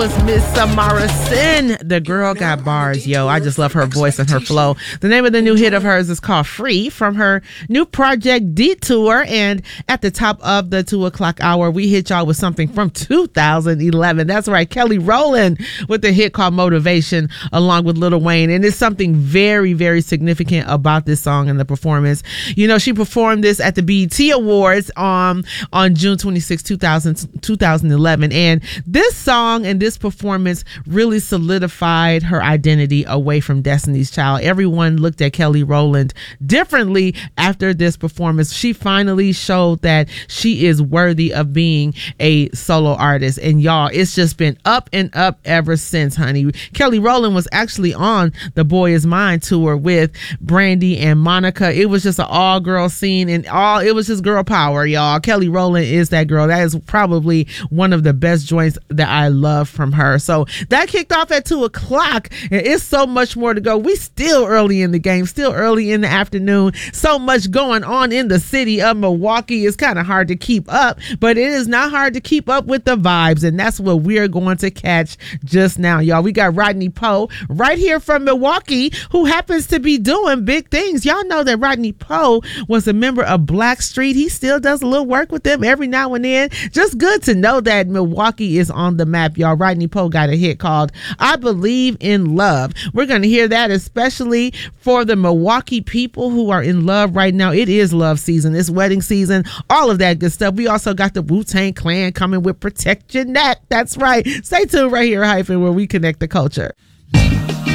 Was Miss Samara Sin. The girl got bars, yo. I just love her voice and her flow. The name of the new hit of hers is called Free from her new project Detour. And at the top of the 2 o'clock hour, we hit y'all with something from 2011. That's right, Kelly Rowland with the hit called Motivation along with Lil Wayne. And it's something very, very significant about this song and the performance. You know, she performed this at the BET Awards on June 26, 2011. And this song and this performance really solidified her identity away from Destiny's Child. Everyone looked at Kelly Rowland differently after this performance. She finally showed that she is worthy of being a solo artist. And y'all, it's just been up and up ever since, honey. Kelly Rowland was actually on the Boy Is Mine tour with Brandy and Monica. It was just an all-girl scene and it was just girl power, y'all. Kelly Rowland is that girl. That is probably one of the best joints that I love from her. So that kicked off at 2 o'clock and it's so much more to go. We still early in the game, still early in the afternoon. So much going on in the city of Milwaukee. It's kind of hard to keep up, but it is not hard to keep up with the vibes. And that's what we're going to catch just now, y'all. We got Rodney Poe right here from Milwaukee who happens to be doing big things. Y'all know that Rodney Poe was a member of Blackstreet. He still does a little work with them every now and then. Just good to know that Milwaukee is on the map, y'all. Rodney Poe got a hit called I Believe in Love. We're going to hear that especially for the Milwaukee people who are in love right now. It is love season. It's wedding season. All of that good stuff. We also got the Wu-Tang Clan coming with Protect Your Neck. That's right. Stay tuned right here, Hyphen, where we connect the culture.